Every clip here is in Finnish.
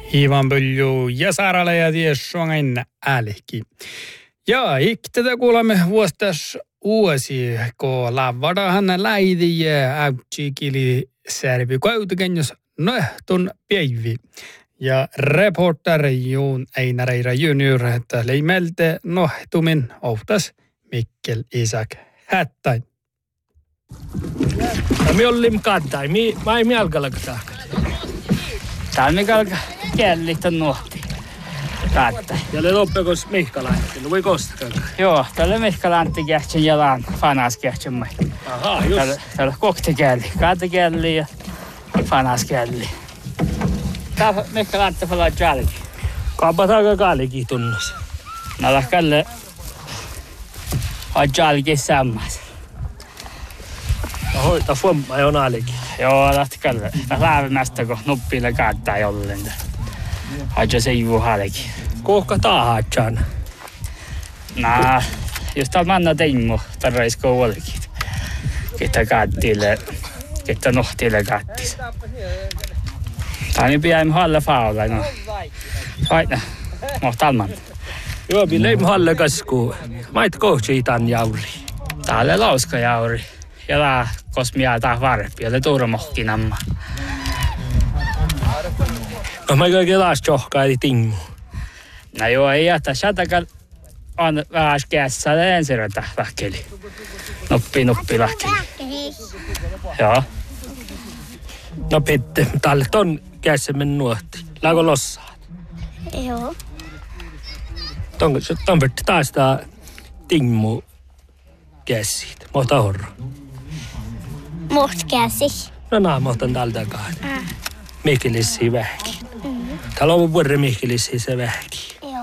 Ivan Pölju ja Saarala ja tiessuangain älki. Ja tätä kuulemme vuostas uusi, kun lavadahan läidi ja äytsikili särvi kautukenjus nohtun päivi. Ja reporter Joon Einareira junior, että leimelte nohtumin ohtas Mikkel Isak Hättäin. Me ollim kattai, mä ei mielkalaktaa. Täällä mikä kiellit on nuhti. Kattai. Ja le loppekos Mihkalantti, voi kostaa. Joo, täällä Mihkalantti kähtsän jalan fanas kähtsän mai. Aha, just. Täällä koktikieli, kattikieli ja fanaskieli. Täällä Mihkalantti palaa jälki. Kaapataaka kaalikin tunnus. Näillä kalle on jälki sammas. Ahoi, ta fomma on aalikin. Joo, lähti kalle. Lähti kun nuppille kattaa jollain. Haja se juu haaleki. Kohka taahatsaan. Nää, just täällä manna teimmu tarraisko huolikin. Ketä kattille, ketä nohtille kattis. Tää on pian halle faula, no. Vaina, täällä Joo, leim halle kasku. Mait kohtsi tän jauri. Täällä on lauska jauri. Ja tää kosmia tää varpi, ja le tuuramohkinamma. No mä kaiken taas johkaa ei tingu. No joo, ei jätä. Sieltäkään on vähän kässä ensirötä väkkeli. Nuppi väkkeli. Joo. No Pette, tälle ton kässä men nuotti. Laako lossaat? Joo. Ton vetti taas tää tingu käsiit. Mohta horro. Muht käsi. No mohtan täältä kahden. Mihkelissi vähki. Täällä on vuoden Mihkelissi se vähki. Joo.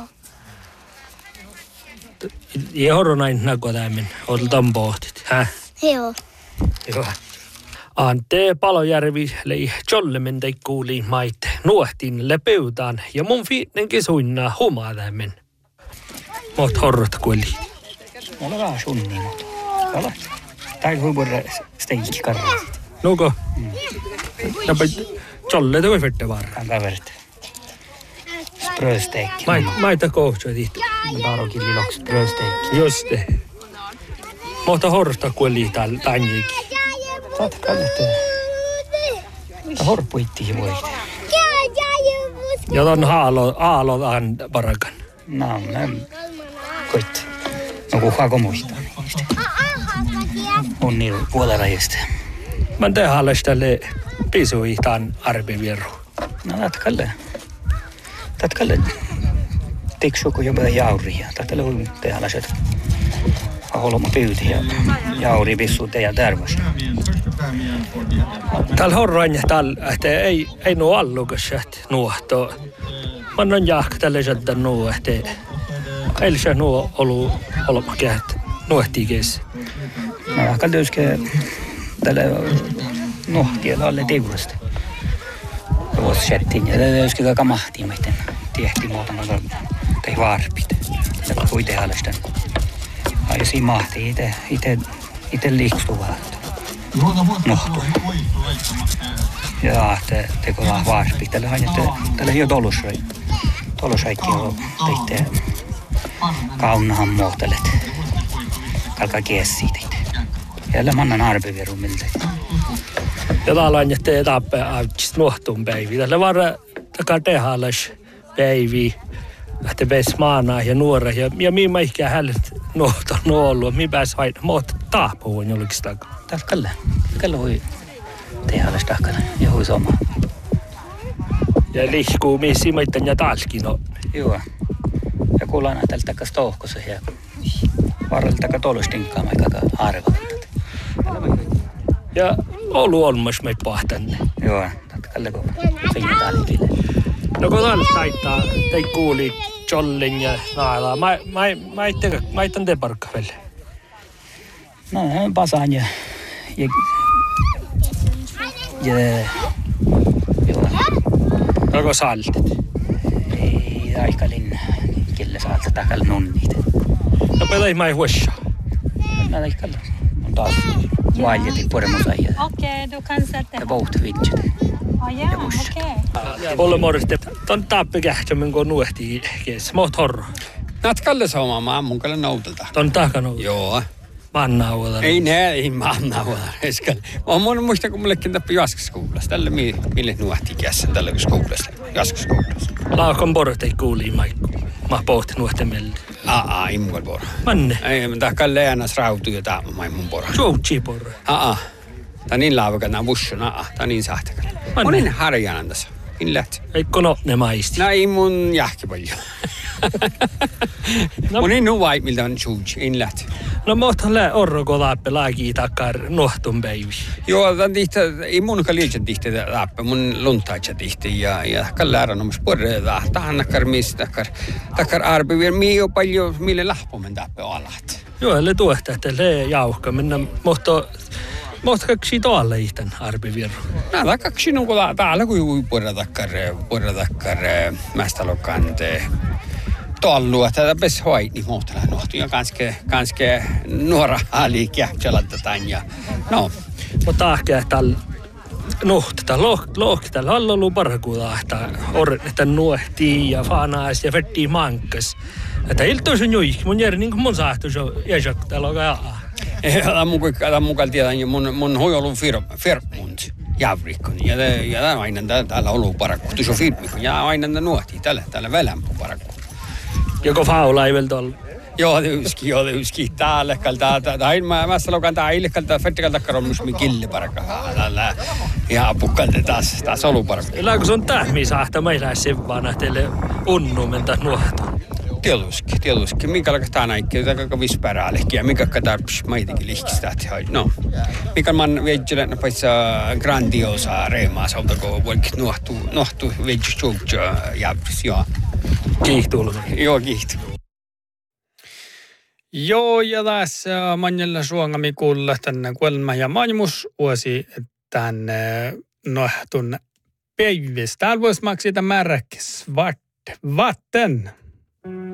Ei horro näin nako tämän. Oot ton pohtit. Häh? Joo. Joo. Ante Palojärvi lei jollemen tei kuuliin mait nuohtiin lepeutaan ja mun fiitnenkin suinnaa humaa tämän. Moht horrot kuoli. Mulla on vähän sunni, mutta kala. Täällä voi vuoda steikki karrasit. Nuko? Näpä jolle te voi fette varra. Kaveret. Sprösteikki. Maita kohtsoitit. Tarokin liloksi sprösteikki. Just te. Mohta horrosta kuoli täällä tänjikin. Saat kallette. Horpuittiin voit. Ja ton aalotaan parakan. No, koit. No kuhaako muistaa niistä. On niillä puolerajista. Mä tehdään alles tälle pisui tämän arpivieru. No tatkalle. Tiksuko jopa jauria. Tatkalle voi tehdä alles, että holma pyyti ja jauri pissu teidän tervas. Täällä horroin täällä, että ei nuo allukas, että nuohto. Mä annan jahka tälle sieltä nuo, että ei se nuo ollut olemakin, että nuohtii keessä. No ehkä löyskö tälle nuohtiella alle tiivurasta. Tuossa settiin ja löyskö kaikka mahtiin meitä. Tiehti muutama tai varpit. Ja voi tehdä alles tän. Ja siinä mahtii ite liikstuvaa. Nohtu. Ja teko vähän varpit. Tällä ei ole tollusraikki on teitte kaunahan muotelet. Kalkaa kiessiä teitte. Ja mannan arpivieru miltä. Ja täällä on jätte etappe autsis nuohtuun päiviä. Tällä varra takaa tehdä alles päiviä. Lähtee peis maanaa ja nuora. Ja minä ehkä hället nuohto ollut. Minä pääs vain muut taapuun jollekin takaa. Kalle voi tehdä alles takana ja hui soma. Ja lihkuu missi maitten ja talkin on. Joo. Ja kuullaan tältä takas tohkossa ja varrella takaa tolostinkaan aika arvalta. Ja Oulu on myös meitä pahtänne. Joo, Kalle kun siinä talkille. No kun täällä taittaa, te kuuli jollin ja nailaa. Mä itän te parkka vielä. No, pasaan ja joo. Onko saltit? Ei aikalin kelle saalta takalla nunnit. No pelai mä ei huossa. No aikalla. On taas valjetin puremusa ja Okej, då kan sätta. ja bout vitsit. Ja, okej. Pollemoriste. Ton tappe kähtämän kun nuehti kees. Moht horro. Natkalle saamaan maamun kalle noutelta. Ton takana. Joo. Mannauda. Ei mannauda. Mä mun muista, kun mullekin tappi Jaskaskuulassa. Tällä mille nuehti kässä tällä skuulassa. Jaskaskuulassa. Laakon borte kuuli maikku. Mä pohti nuehtemelle. Ei mun pora. Manne. Ei, mä tahkaan leänas rautuja tää mun pora. Joutsi porra. Tää niin laavakat nää bussun. Tää niin sahtakat. Mä niin harjanan tässä. In lähti. Eikko no ne maisti? No ei mun jahki paljon. Mun ei nuvai, miltä on suuji. In lähti. No mohtan orro kodaappe laakii takar nohtun päivi. Joo, tämän tihti, ei munkaan liian tihti läppä. Mun luntaitsa tihti ja kalle ääranomus porre. Tähän nakkar missä takkar arpe vielä. Mii jo paljon, mille lähpumen täppä alat. Joo, eli tuohta, että le jauhka. Minä mohta kaksi toalle ihten arpivirru. Nää kaksi nukulla täällä kun porra takkar mästälokante. Toallua, tätä pes hoit, niin muutella nohtu. Ja kanske nuora ali kähtsälätä tän ja no. Mutta ahkea tällä nohtaa, lohtaa, hallolu parhakuuta, että nuehtii ja faanaas ja vettii mankas. Että iltois on joik, mun järjestin niin kuin mun saahtuis on jäsök, täällä on jaa. Tämä mukaan tiedän, mun hoi ollut firmunt jävrikon. Ja tämä aina täällä ollut parakku. Tuossa on firmikon ja aina nuehtii tällä välämpö parakku. Joko faula ei vielä tuolla? Joo, det uski. Täällä mä sanoin, tää ilkalta fettikalta karommus mi kille parakka. Täällä ja apukkalta taas ollut parakka. Eläkö se on tähmi saahta meillä sen vaan nähteelle unnumenta nuohtu? Tietysti. Minkälaista tämä näikki, tämä vispärälehkiä, minkä tarpis maitikin lihkistä. No, mikä man veitselän paitsa grandiosa reemaa, sautako voikin nuhtu veitselän jäbris, joo. Kiihtuulla. Joo, kiihtu. Joo, ja tässä manjalla suongami kuulla tänne kuelma ja maailmus vuosi tänne nohtun päivistä. Täällä voisi maksita märkäs vatten.